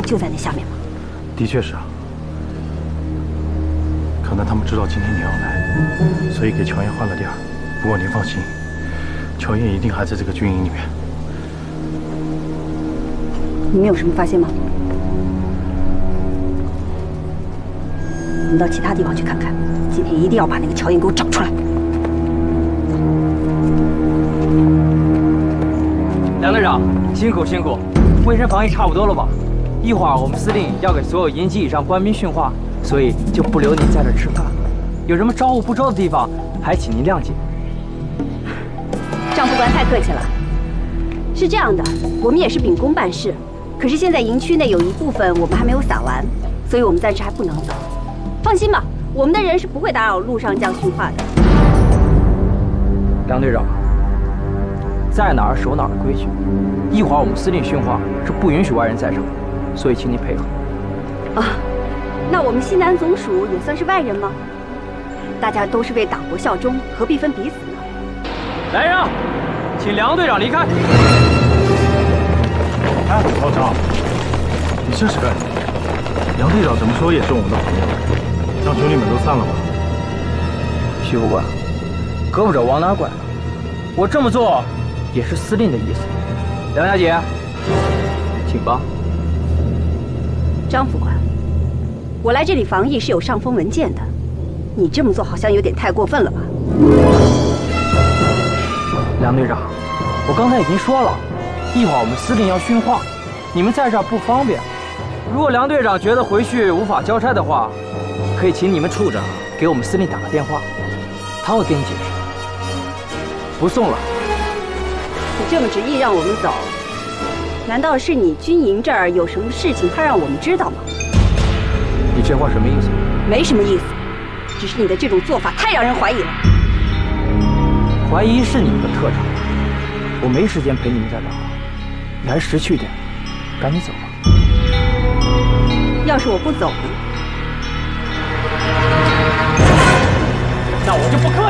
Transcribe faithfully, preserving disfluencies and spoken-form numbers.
就在那下面吗？ 的确是啊。可能他们知道今天你要来，所以给乔燕换了地儿。不过您放心，乔燕一定还在这个军营里面。 你们有什么发现吗？我们到其他地方去看看。今天一定要把那个乔燕给我找出来。 梁队长，辛苦辛苦，卫生防疫差不多了吧？一会儿我们司令要给所有营级以上官兵训话，所以就不留您在这吃饭了。有什么招呼不周的地方，还请您谅解。 张副官太客气了。是这样的，我们也是秉公办事，可是现在营区内有一部分我们还没有撒完，所以我们暂时还不能走。放心吧，我们的人是不会打扰陆上将训话的。 梁队长。 在哪儿守哪儿的规矩。一会儿我们司令训话是不允许外人在场，所以请你配合。 啊，那我们西南总署也算是外人吗？大家都是为党国效忠，何必分彼此呢？ 来人，请梁队长离开。 哎，老张，你这是干什么？梁队长怎么说也是我们的朋友，让兄弟们都散了吧。 徐副官，胳膊肘往哪拐呢？我这么做。 也是司令的意思，梁小姐，请吧。 张副官，我来这里防疫是有上峰文件的，你这么做好像有点太过分了吧？ 梁队长，我刚才已经说了，一会儿我们司令要训话，你们在这儿不方便。如果梁队长觉得回去无法交差的话，可以请你们处长给我们司令打个电话，他会跟你解释。不送了。 你这么执意让我们走，难道是你军营这儿有什么事情怕让我们知道吗？ 你这话什么意思？ 没什么意思，只是你的这种做法太让人怀疑了。 怀疑是你们的特长，我没时间陪你们在这儿，你还是识趣点，赶紧走吧。 要是我不走呢？ 那我就不客气。